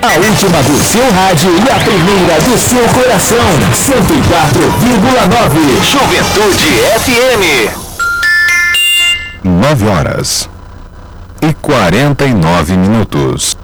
A última do seu rádio e a primeira do seu coração. 104,9. Juventude FM. 9 horas e 49 minutos.